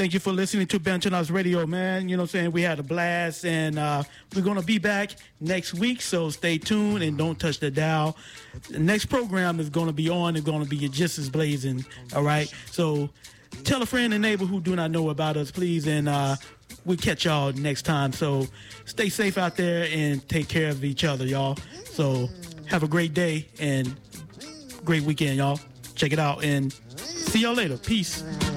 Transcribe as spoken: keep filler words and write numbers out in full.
thank you for listening to Benchhouse Radio, man. You know what I'm saying? We had a blast, and uh, we're going to be back next week, so stay tuned and don't touch the dial. The next program is going to be on. It's going to be Just as Blazing, all right? So tell a friend and neighbor who do not know about us, please, and uh, we'll catch y'all next time. So stay safe out there and take care of each other, y'all. So have a great day and great weekend, y'all. Check it out, and see y'all later. Peace.